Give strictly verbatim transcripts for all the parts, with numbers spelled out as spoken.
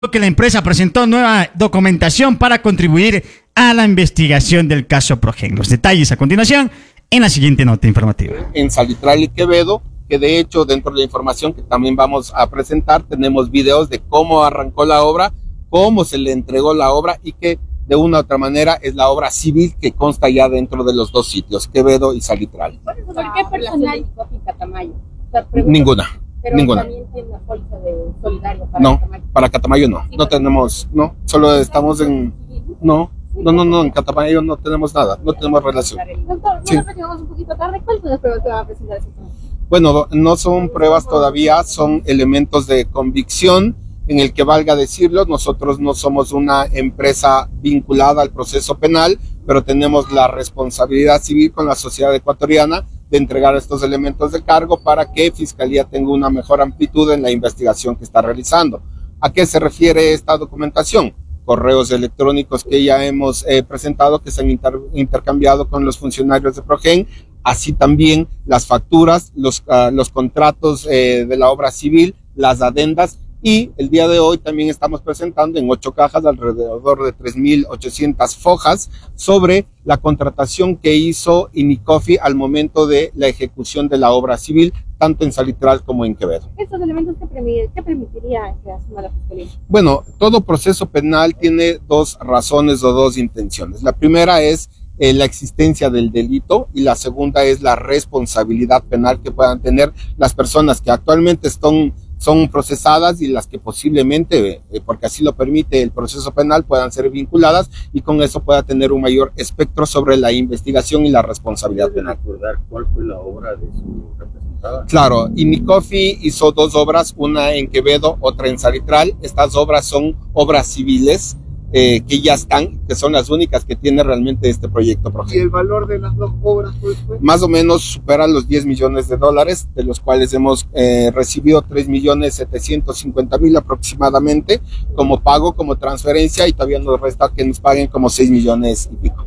que la empresa presentó nueva documentación para contribuir a la investigación del caso Progen. Los detalles a continuación en la siguiente nota informativa. En Salitral y Quevedo, que de hecho dentro de la información que también vamos a presentar, tenemos videos de cómo arrancó la obra, cómo se le entregó la obra y que de una u otra manera es la obra civil que consta ya dentro de los dos sitios, Quevedo y Salitral. ¿Por qué personal y Catamayo? O sea, Ninguna. Pero Ninguna. También tiene una póliza de solidario para No, Catamayo. para Catamayo no, no tenemos, no, solo estamos en, no, no, no, no, en Catamayo no tenemos nada, no tenemos relación. Doctor, Sí. nosotros llegamos un poquito tarde. ¿Cuáles son las pruebas que van a presentar ese tema? Bueno, no son pruebas todavía, son elementos de convicción en el que, valga decirlo, nosotros no somos una empresa vinculada al proceso penal, pero tenemos la responsabilidad civil con la sociedad ecuatoriana de entregar estos elementos de cargo para que Fiscalía tenga una mejor amplitud en la investigación que está realizando. ¿A qué se refiere esta documentación? Correos electrónicos que ya hemos eh, presentado, que se han inter intercambiado con los funcionarios de Progen, así también las facturas, los, uh, los contratos eh, de la obra civil, las adendas, y el día de hoy también estamos presentando en ocho cajas alrededor de tres mil ochocientas fojas sobre la contratación que hizo Inicofi al momento de la ejecución de la obra civil, tanto en Salitral como en Quevedo. ¿Estos elementos que, permit que permitiría que asuma la Fiscalía? Bueno, todo proceso penal tiene dos razones o dos intenciones. La primera es eh, la existencia del delito y la segunda es la responsabilidad penal que puedan tener las personas que actualmente están son procesadas y las que posiblemente, eh, porque así lo permite el proceso penal, puedan ser vinculadas y con eso pueda tener un mayor espectro sobre la investigación y la responsabilidad penal. ¿Recordar cuál fue la obra de su representada? Claro, Inicofi hizo dos obras, una en Quevedo, otra en Salitral. Estas obras son obras civiles eh, que ya están, que son las únicas que tiene realmente este proyecto Progen. ¿Y el valor de las dos obras pues, fue? Más o menos supera los diez millones de dólares, de los cuales hemos eh, recibido tres millones setecientos cincuenta mil aproximadamente como pago, como transferencia, y todavía nos resta que nos paguen como seis millones y pico.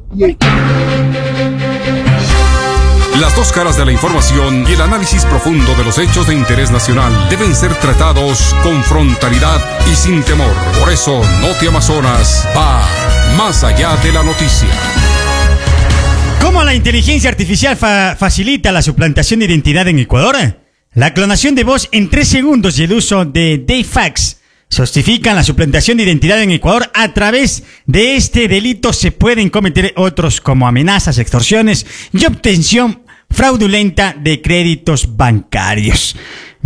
Las dos caras de la información y el análisis profundo de los hechos de interés nacional deben ser tratados con frontalidad y sin temor. Por eso, Noti Amazonas va más allá de la noticia. ¿Cómo la inteligencia artificial fa facilita la suplantación de identidad en Ecuador? La clonación de voz en tres segundos y el uso de deepfakes justifican la suplantación de identidad en Ecuador. A través de este delito se pueden cometer otros como amenazas, extorsiones y obtención fraudulenta de créditos bancarios.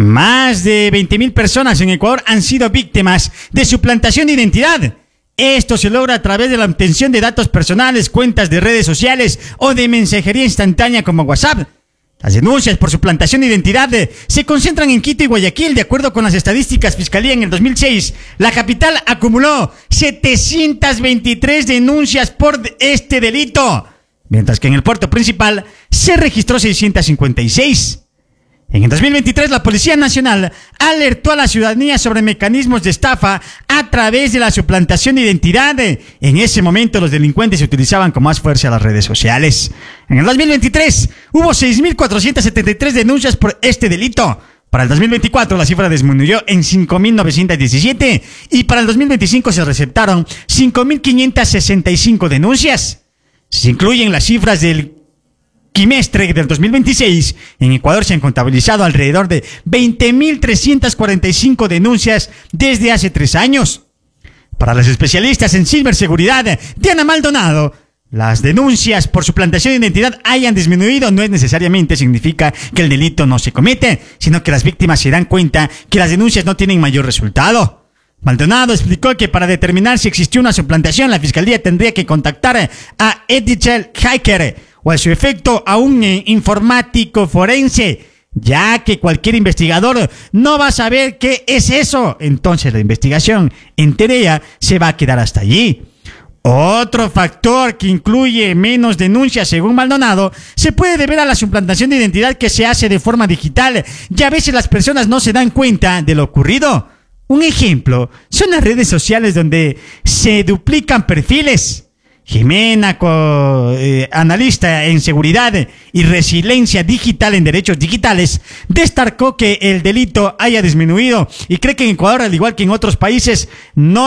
Más de veinte mil personas en Ecuador han sido víctimas de suplantación de identidad. Esto se logra a través de la obtención de datos personales, cuentas de redes sociales o de mensajería instantánea como WhatsApp. Las denuncias por suplantación de identidad se concentran en Quito y Guayaquil. De acuerdo con las estadísticas Fiscalía, en el dos mil seis, la capital acumuló setecientas veintitrés denuncias por este delito, mientras que en el puerto principal se registró seiscientas cincuenta y seis. En el dos mil veintitrés, la Policía Nacional alertó a la ciudadanía sobre mecanismos de estafa a través de la suplantación de identidad. En ese momento, los delincuentes utilizaban con más fuerza las redes sociales. En el dos mil veintitrés, hubo seis mil cuatrocientas setenta y tres denuncias por este delito. Para el dos mil veinticuatro, la cifra disminuyó en cinco mil novecientos diecisiete y para el dos mil veinticinco se receptaron cinco mil quinientas sesenta y cinco denuncias. Si se incluyen las cifras del quimestre del dos mil veintiséis, en Ecuador se han contabilizado alrededor de veinte mil trescientas cuarenta y cinco denuncias desde hace tres años. Para los especialistas en ciberseguridad, Diana Maldonado, las denuncias por suplantación de identidad hayan disminuido no es necesariamente significa que el delito no se comete, sino que las víctimas se dan cuenta que las denuncias no tienen mayor resultado. Maldonado explicó que para determinar si existió una suplantación, la Fiscalía tendría que contactar a Ethical Hacker o a su efecto a un eh, informático forense, ya que cualquier investigador no va a saber qué es eso. Entonces la investigación en teoría se va a quedar hasta allí. Otro factor que incluye menos denuncias, según Maldonado, se puede deber a la suplantación de identidad que se hace de forma digital y a veces las personas no se dan cuenta de lo ocurrido. Un ejemplo son las redes sociales donde se duplican perfiles. Jimena, co, eh, analista en seguridad y resiliencia digital en derechos digitales, destacó que el delito haya disminuido y cree que en Ecuador, al igual que en otros países, no